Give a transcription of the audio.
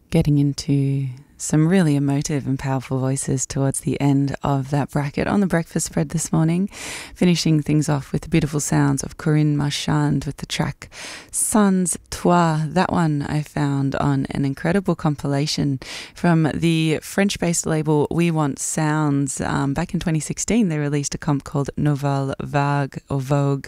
Getting into some really emotive and powerful voices towards the end of that bracket on the breakfast spread this morning, finishing things off with the beautiful sounds of Corinne Marchand with the track Sans Toi. That one I found on an incredible compilation from the French-based label We Want Sounds. Back in 2016 they released a comp called Nouvelle Vague or Vogue,